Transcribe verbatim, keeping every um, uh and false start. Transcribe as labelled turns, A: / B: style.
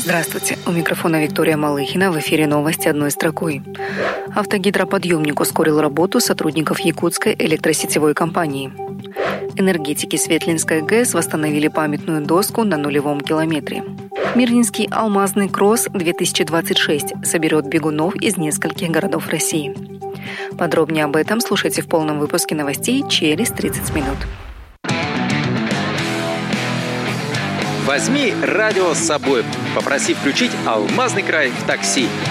A: Здравствуйте, у микрофона Виктория Малыхина, в эфире новости одной строкой. Автогидроподъемник ускорил работу сотрудников Якутской электросетевой компании. Энергетики Светлинской ГЭС восстановили памятную доску на нулевом километре. Мирнинский алмазный кросс две тысячи двадцать шесть соберет бегунов из нескольких городов России. Подробнее об этом слушайте в полном выпуске новостей через тридцать минут.
B: Возьми радио с собой. Попроси включить «Алмазный край» в такси.